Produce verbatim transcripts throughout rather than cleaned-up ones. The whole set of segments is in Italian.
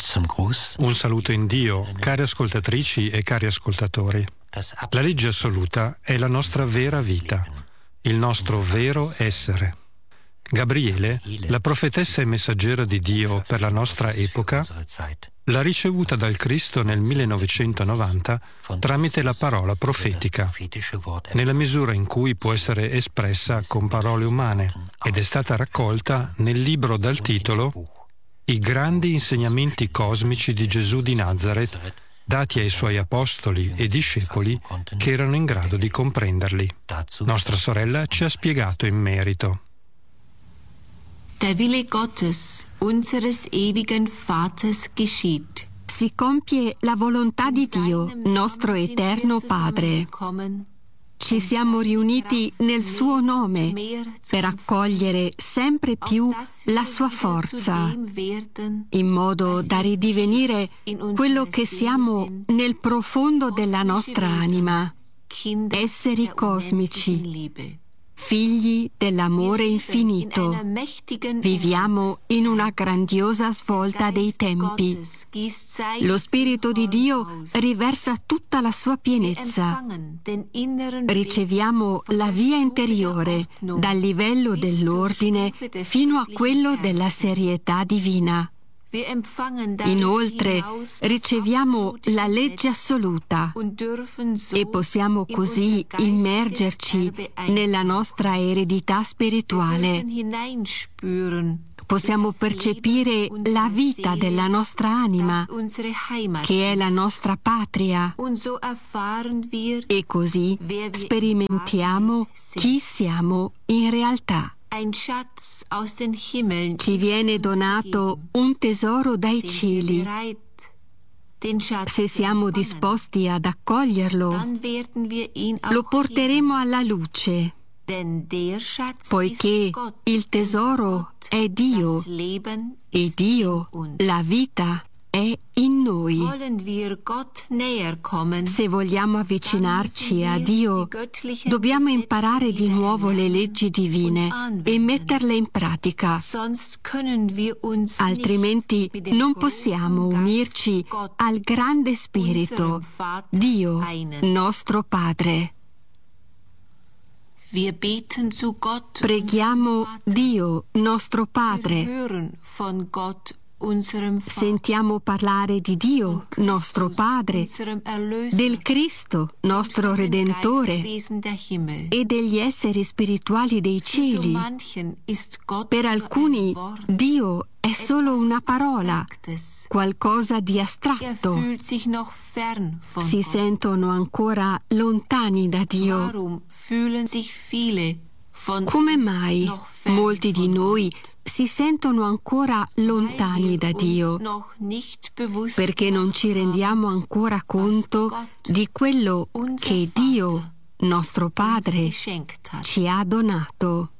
Kurz zum Gruß. Un saluto in Dio, cari ascoltatrici e cari ascoltatori. La legge assoluta è la nostra vera vita, il nostro vero essere. Gabriele, la profetessa e messaggera di Dio per la nostra epoca, l'ha ricevuta dal Cristo nel millenovecentonovanta tramite la parola profetica, nella misura in cui può essere espressa con parole umane, ed è stata raccolta nel libro dal titolo I grandi insegnamenti cosmici di Gesù di Nazaret, dati ai suoi apostoli e discepoli che erano in grado di comprenderli. Nostra sorella ci ha spiegato in merito. Der Wille Gottes, unseres ewigen Vaters, geschieht. Si compie la volontà di Dio, nostro eterno Padre. Ci siamo riuniti nel suo nome per accogliere sempre più la sua forza, in modo da ridivenire quello che siamo nel profondo della nostra anima, esseri cosmici, figli dell'amore infinito. Viviamo in una grandiosa svolta dei tempi. Lo Spirito di Dio riversa tutta la sua pienezza. Riceviamo la via interiore dal livello dell'ordine fino a quello della serietà divina. Inoltre riceviamo la legge assoluta e possiamo così immergerci nella nostra eredità spirituale. Possiamo percepire la vita della nostra anima, che è la nostra patria, e così sperimentiamo chi siamo in realtà. Ci viene donato un tesoro dai cieli. Se siamo disposti ad accoglierlo, lo porteremo alla luce, poiché il tesoro è Dio e Dio, la vita, è in noi. Se vogliamo avvicinarci a Dio, dobbiamo imparare di nuovo le leggi divine e metterle in pratica. Altrimenti non possiamo unirci al grande Spirito, Dio, nostro Padre. Preghiamo Dio, nostro Padre. Sentiamo parlare di Dio, nostro Padre, del Cristo, nostro Redentore, e degli esseri spirituali dei cieli. Per alcuni, Dio è solo una parola, qualcosa di astratto. Si sentono ancora lontani da Dio. Come mai molti di noi si sentono ancora lontani da Dio? Perché non ci rendiamo ancha conto di quello che Dio, nostro Padre, ci ha donato.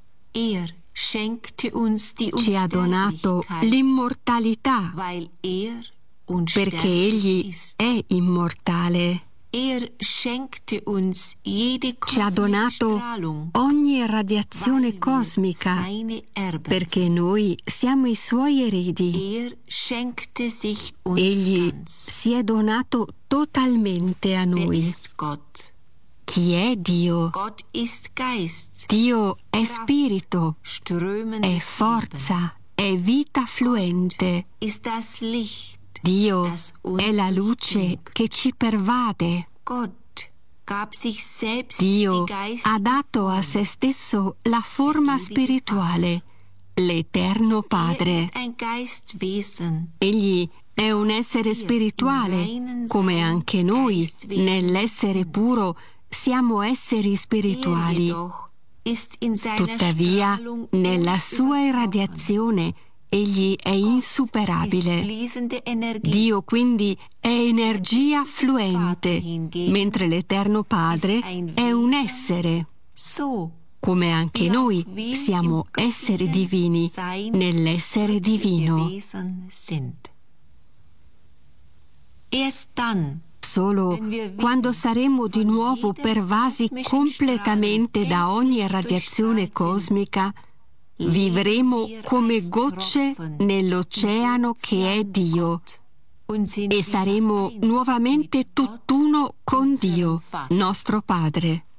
Ci ha donato l'immortalità, perché Egli è immortale. Ci ha donato ogni radiazione cosmica, perché noi siamo i Suoi eredi. Egli si è donato totalmente a noi. Chi è Dio? Dio è spirito, è forza, è vita fluente. Dio è la luce che ci pervade. Dio ha dato a se stesso la forma spirituale, l'Eterno Padre. Egli è un essere spirituale, come anche noi, nell'essere puro, siamo esseri spirituali. Tuttavia, nella sua irradiazione, Egli è insuperabile. Dio quindi è energia fluente, mentre l'Eterno Padre è un essere. Come anche noi siamo esseri divini nell'essere divino. Solo quando saremo di nuovo pervasi completamente da ogni radiazione cosmica, vivremo come gocce nell'oceano che è Dio, e saremo nuovamente tutt'uno con Dio, nostro Padre.